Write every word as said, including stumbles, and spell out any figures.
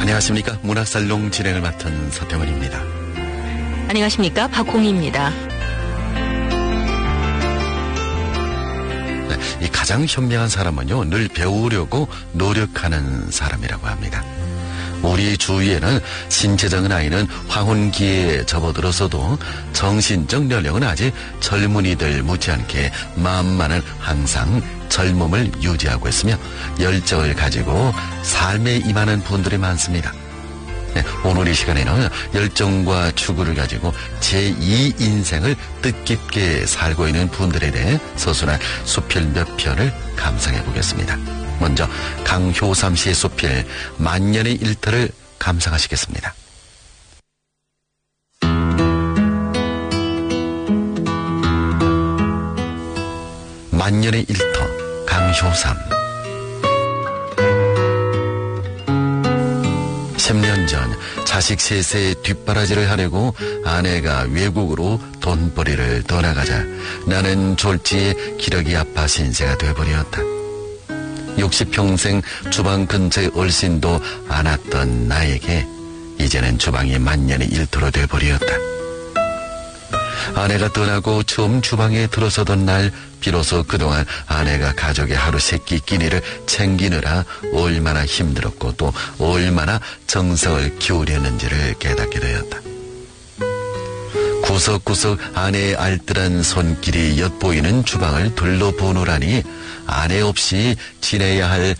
안녕하십니까. 문학살롱 진행을 맡은 서태원입니다. 안녕하십니까. 박홍희입니다. 네, 이 가장 현명한 사람은요, 늘 배우려고 노력하는 사람이라고 합니다. 우리 주위에는 신체적인 나이는 황혼기에 접어들어서도 정신적 연령은 아직 젊은이들 못지않게 마음만은 항상 젊음을 유지하고 있으며 열정을 가지고 삶에 임하는 분들이 많습니다. 네, 오늘 이 시간에는 열정과 추구를 가지고 제이 인생을 뜻깊게 살고 있는 분들에 대해 서술한 수필 몇 편을 감상해 보겠습니다. 먼저 강효삼 씨의 수필 만년의 일터를 감상하시겠습니다. 만년의 일터 강효삼. 십 년 전 자식 셋의 뒷바라지를 하려고 아내가 외국으로 돈벌이를 떠나가자 나는 졸지에 기력이 아파 신세가 돼버렸다. 육십 평생 주방 근처에 얼씬도 않았던 나에게 이제는 주방이 만년의 일터로 돼버렸다. 아내가 떠나고 처음 주방에 들어서던 날 비로소 그동안 아내가 가족의 하루 세끼 끼니를 챙기느라 얼마나 힘들었고 또 얼마나 정성을 기울였는지를 깨닫게 되었다. 구석구석 아내의 알뜰한 손길이 엿보이는 주방을 둘러보느라니 아내 없이 지내야 할